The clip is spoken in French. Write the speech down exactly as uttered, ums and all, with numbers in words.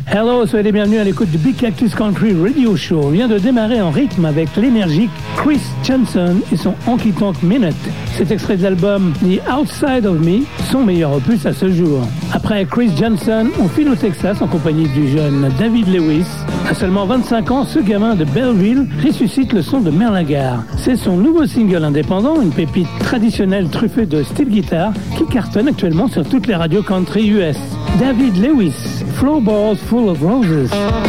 Hello, soyez les bienvenus à l'écoute du Big Cactus Country Radio Show. On vient de démarrer en rythme avec l'énergique Chris Johnson et son Honky Tonk Minute. Cet extrait de l'album The Outside of Me, son meilleur opus à ce jour. Après Chris Johnson, on file au Texas en compagnie du jeune David Lewis. À seulement vingt-cinq ans, ce gamin de Belleville ressuscite le son de Merlin Gare. C'est son nouveau single indépendant, une pépite traditionnelle truffée de style guitare qui cartonne actuellement sur toutes les radios country U S. David Lewis, Flowballs Full of Roses.